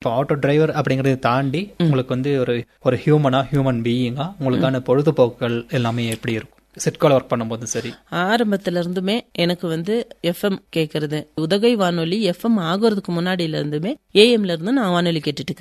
இப்போ auto driver அப்படிங்கறத தாண்டி உங்களுக்கு வந்து ஒரு ஹியூமன் பீயிங்கா உங்களுக்கான பொழுதுபோக்குகள் எல்லாமே எப்படி இருக்கும் சிட்கால ஒர்க் பண்ணும்போது? சரி, ஆரம்பத்துல இருந்துமே எனக்கு வந்து எஃப்எம் கேக்குறது, உதகை வானொலி எஃப்எம் ஆகுறதுக்கு முன்னாடியில இருந்துமே ஏஎம்ல இருந்து நான் வானொலி கேட்டுட்டு இருக்கேன்.